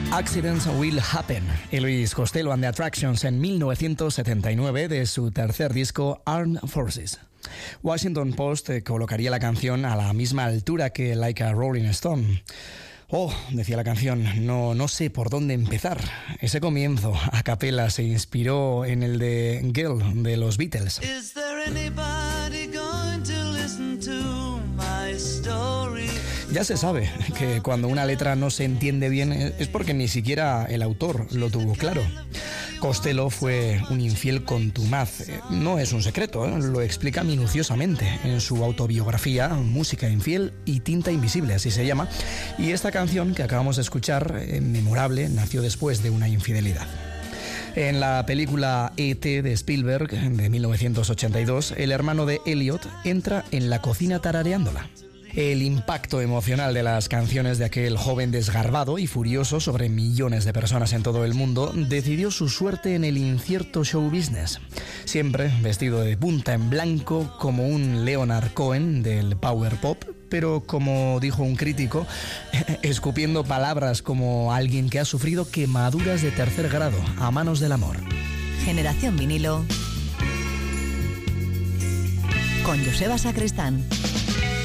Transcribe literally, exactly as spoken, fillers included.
Accidents Will Happen. Elvis Costello and the Attractions en mil novecientos setenta y nueve de su tercer disco Armed Forces. Washington Post colocaría la canción a la misma altura que Like a Rolling Stone. Oh, decía la canción, no, no sé por dónde empezar. Ese comienzo a capela se inspiró en el de Girl de los Beatles. Is there anybody going to listen to my story? Ya se sabe que cuando una letra no se entiende bien es porque ni siquiera el autor lo tuvo claro. Costello fue un infiel contumaz. No es un secreto, ¿eh? Lo explica minuciosamente en su autobiografía Música infiel y tinta invisible, así se llama. Y esta canción que acabamos de escuchar, eh, memorable, nació después de una infidelidad. En la película E T de Spielberg de mil novecientos ochenta y dos, el hermano de Elliot entra en la cocina tarareándola. El impacto emocional de las canciones de aquel joven desgarbado y furioso sobre millones de personas en todo el mundo decidió su suerte en el incierto show business. Siempre vestido de punta en blanco como un Leonard Cohen del power pop, pero como dijo un crítico, escupiendo palabras como alguien que ha sufrido quemaduras de tercer grado a manos del amor. Generación Vinilo con Joseba Sacristán.